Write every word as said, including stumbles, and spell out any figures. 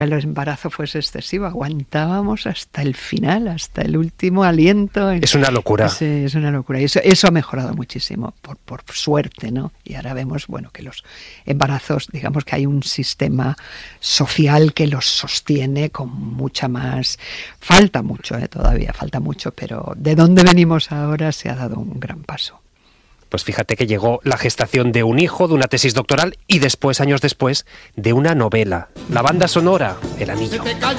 el embarazo fuese excesivo, aguantábamos hasta el final, hasta el último aliento. Es una locura. Es, es una locura. Y eso, eso ha mejorado muchísimo, por, por suerte, ¿no? Y ahora vemos, bueno, que los embarazos, digamos que hay un sistema social que los sostiene con mucha más... Falta mucho, ¿eh? Todavía falta mucho, pero de dónde venimos ahora se ha dado un gran paso. Pues fíjate que llegó la gestación de un hijo, de una tesis doctoral y después, años después, de una novela. La banda sonora, El Anillo.